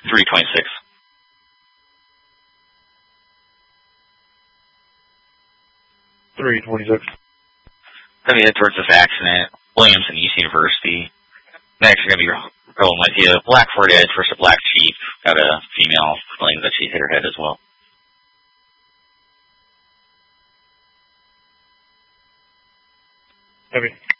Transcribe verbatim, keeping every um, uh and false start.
three twenty-six. three twenty-six. Gonna head towards this accident. Williamson East University. Next, we're gonna be rolling with you. Black Ford Edge versus a Black Chief. Got a female claim that she hit her head as well. Heavy.